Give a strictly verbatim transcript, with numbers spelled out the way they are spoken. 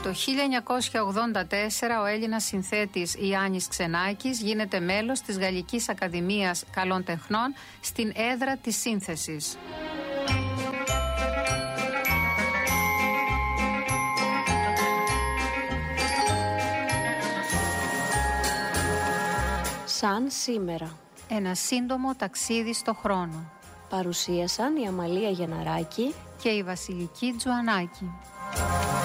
Το χίλια εννιακόσια ογδόντα τέσσερα ο Έλληνας συνθέτης Ιάννης Ξενάκης γίνεται μέλος της Γαλλικής Ακαδημίας Καλών Τεχνών στην έδρα της σύνθεσης. Σαν σήμερα. Ένα σύντομο ταξίδι στο χρόνο. Παρουσίασαν η Αμαλία Γεναράκη και η Βασιλική Τζουανάκη.